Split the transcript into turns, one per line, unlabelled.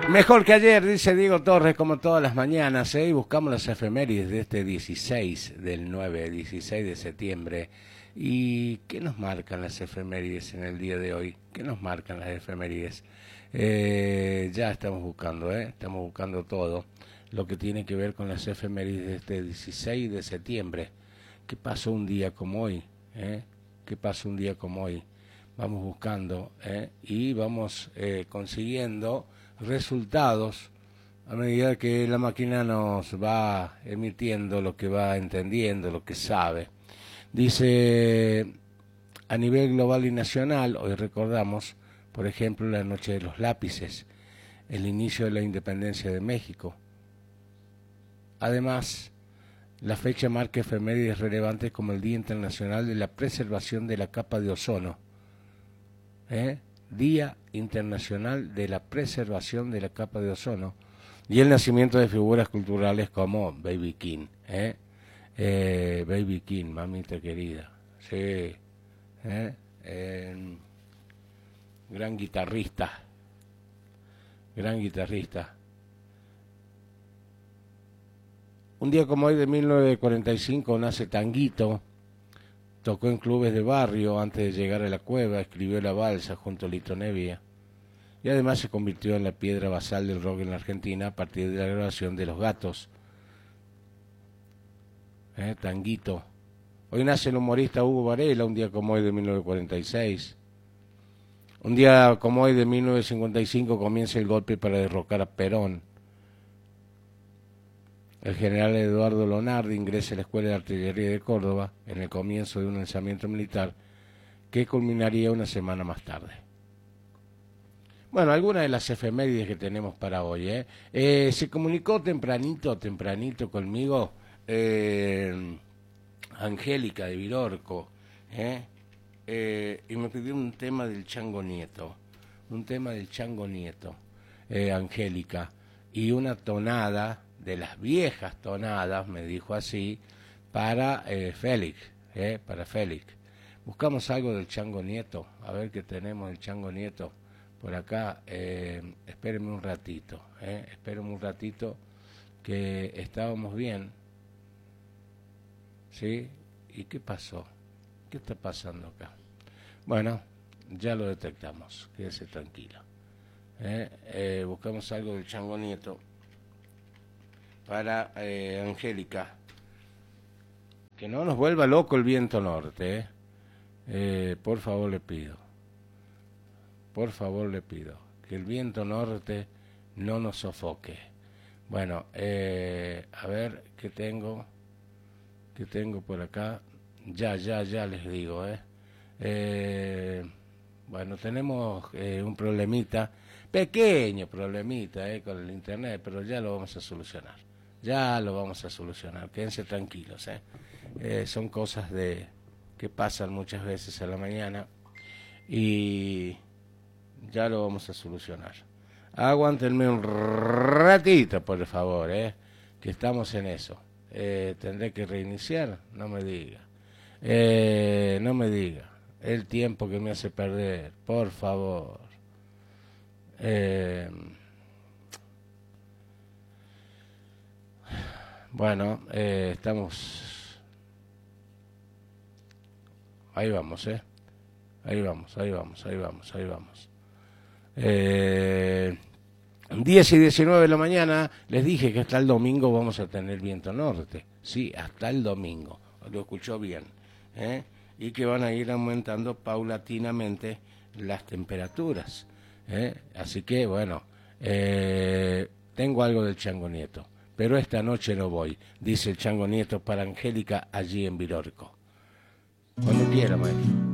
Mejor que ayer, dice Diego Torres, como todas las mañanas, y buscamos las efemérides de este 16 del 9, 16 de septiembre. ¿Y qué nos marcan las efemérides en el día de hoy? ¿Qué nos marcan las efemérides? Ya estamos buscando todo lo que tiene que ver con las efemérides de este 16 de septiembre. ¿Qué pasó un día como hoy? ¿Qué pasó un día como hoy? Vamos buscando y vamos consiguiendo resultados a medida que la máquina nos va emitiendo lo que va entendiendo, lo que sabe. Dice, a nivel global y nacional, hoy recordamos, por ejemplo, la Noche de los Lápices, el inicio de la independencia de México. Además, la fecha marca efemérides relevantes como el Día Internacional de la Preservación de la Capa de Ozono. Día Internacional de la Preservación de la Capa de Ozono, y el nacimiento de figuras culturales como Baby King, Baby King, mamita querida, sí, gran guitarrista, Un día como hoy de 1945 nace Tanguito. Tocó en clubes de barrio antes de llegar a la cueva, escribió La Balsa junto a Lito Nevia y además se convirtió en la piedra basal del rock en la Argentina a partir de la grabación de Los Gatos. Tanguito. Hoy nace el humorista Hugo Varela, un día como hoy de 1946. Un día como hoy de 1955 comienza el golpe para derrocar a Perón. El general Eduardo Lonardi ingresa a la Escuela de Artillería de Córdoba en el comienzo de un lanzamiento militar que culminaría una semana más tarde. Bueno, algunas de las efemérides que tenemos para hoy. Se comunicó tempranito conmigo Angélica de Virorco, y me pidió un tema del Chango Nieto, Angélica, y una tonada de las viejas tonadas, me dijo así, para Félix. Buscamos algo del Chango Nieto, a ver qué tenemos del Chango Nieto por acá. Espérenme un ratito, que estábamos bien, ¿sí? ¿Y qué pasó? ¿Qué está pasando acá? Bueno, ya lo detectamos, quédese tranquilo. Buscamos algo del Chango Nieto para Angélica, que no nos vuelva loco el viento norte, por favor le pido, que el viento norte no nos sofoque. Bueno, a ver qué tengo por acá, ya les digo, bueno, tenemos un problemita, pequeño problemita con el internet, pero ya lo vamos a solucionar. Quédense tranquilos, son cosas que pasan muchas veces a la mañana y ya lo vamos a solucionar. Aguántenme un ratito, por favor, que estamos en eso. Tendré que reiniciar, no me diga, el tiempo que me hace perder, por favor. Bueno, estamos... Ahí vamos. 10 y 19 de la mañana, les dije que hasta el domingo vamos a tener viento norte. Sí, hasta el domingo, lo escuchó bien. Y que van a ir aumentando paulatinamente las temperaturas. Así que, bueno, tengo algo del Chango Nieto. Pero esta noche no voy, dice el Chango Nieto para Angélica allí en Virorco. Cuando quiera, maestro.